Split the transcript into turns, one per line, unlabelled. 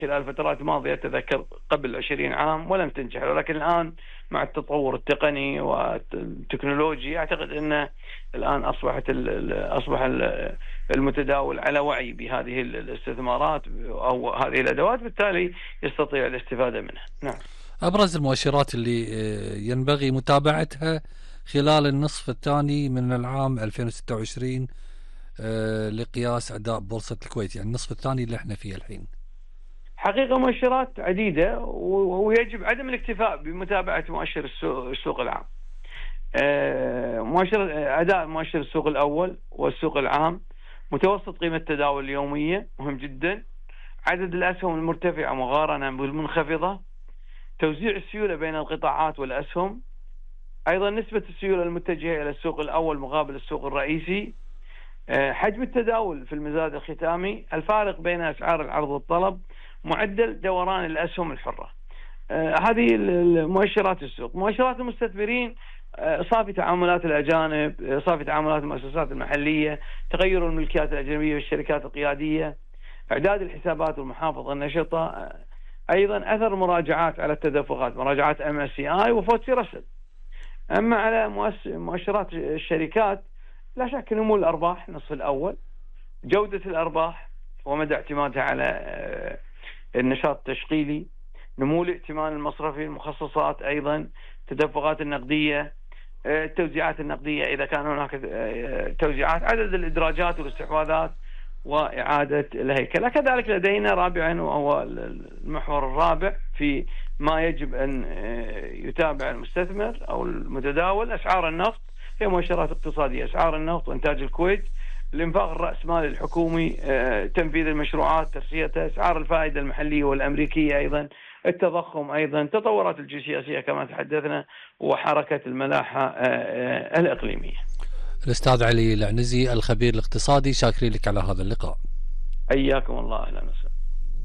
خلال فترات ماضية أتذكر قبل 20 عام ولم تنجح، ولكن الآن مع التطور التقني والتكنولوجي أعتقد أن الآن أصبح المتداول على وعي بهذه الاستثمارات أو هذه الأدوات، بالتالي يستطيع الاستفادة منها. نعم.
أبرز المؤشرات اللي ينبغي متابعتها خلال النصف الثاني من العام 2026 لقياس أداء بورصة الكويت، يعني النصف الثاني اللي احنا فيه الحين؟
حقيقة مؤشرات عديدة، ويجب عدم الاكتفاء بمتابعة مؤشر السوق العام. أداء مؤشر السوق الأول والسوق العام، متوسط قيمة التداول اليومية مهم جدا، عدد الأسهم المرتفعة مقارنة بالمنخفضة، توزيع السيولة بين القطاعات والأسهم، أيضا نسبة السيولة المتجهة إلى السوق الأول مقابل السوق الرئيسي، حجم التداول في المزاد الختامي، الفارق بين أسعار العرض والطلب، معدل دوران الأسهم الحرة. هذه مؤشرات السوق. مؤشرات المستثمرين، صافي تعاملات الأجانب، صافي تعاملات المؤسسات المحلية، تغير الملكيات الأجنبية والشركات القيادية، إعداد الحسابات والمحافظة النشطة، أيضا أثر مراجعات على التدفقات، مراجعات MSCI وفوتسي رسل. أما على مؤشرات الشركات، لا شك نمو الأرباح النصف الأول، جودة الأرباح ومدى اعتمادها على النشاط التشغيلي، نمو الائتمان المصرفي، المخصصات، أيضا تدفقات النقدية، التوزيعات النقدية إذا كان هناك توزيعات، عدد الإدراجات والاستحواذات وإعادة الهيكلة. كذلك لدينا رابعا وهو المحور الرابع في ما يجب أن يتابع المستثمر أو المتداول، أسعار النفط. هي مؤشرات اقتصادية، أسعار النفط وإنتاج الكويت، الإنفاق الرأسمالي الحكومي، تنفيذ المشروعات، ترسيتها، أسعار الفائدة المحلية والأمريكية، أيضا التضخم، أيضا تطورات الجيوسياسية كما تحدثنا، وحركة الملاحة الإقليمية.
الأستاذ علي العنزي الخبير الاقتصادي، شاكرين لك على هذا اللقاء.
حياكم الله. أهلا وسهلا.